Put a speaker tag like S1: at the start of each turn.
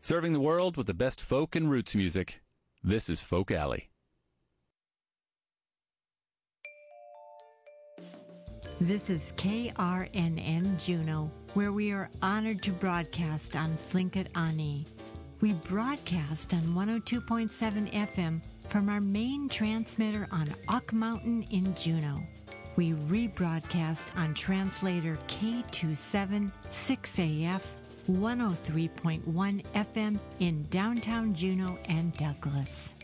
S1: Serving the world with the best folk and roots music. This is Folk Alley.
S2: This is KRNN Juneau, where we are honored to broadcast on Tlingit Ani. We broadcast on 102.7 FM from our main transmitter on Ock Mountain in Juneau. We rebroadcast on translator K276AF 103.1 FM in downtown Juneau and Douglas.